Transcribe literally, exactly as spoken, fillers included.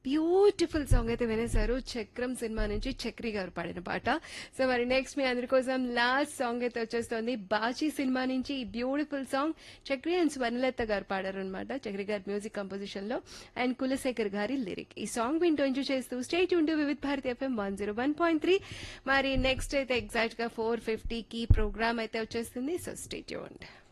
Beautiful song అయితే వినేశారు. చక్రం cinema నుంచి చక్రి గారు పాడిన పాట. సో మరి నెక్స్ట్ మీ అందరి కోసం లాస్ట్ సాంగ్ అయితే వచ్చేస్తుంది. బాచీ సినిమా నుంచి ఈ beautiful song Chakri and Swarnalatha గారు పాడారు అనమాట. చక్రి గారి మ్యూజిక్ కంపోజిషన్ లో అండ్ కులశేఖర్ గారి లిరిక్. ఈ సాంగ్ వింటూ ఎంజాయ్ చేస్తూ స్టేట్ ఉంటూ Vividh Bharati FM one zero one point three. మరి నెక్స్ట్ అయితే ఎగ్జాక్ట్ గా ఫోర్ ఫిఫ్టీ కి ప్రోగ్రామ్ అయితే వచ్చేస్తుంది. So state యూన్డ్.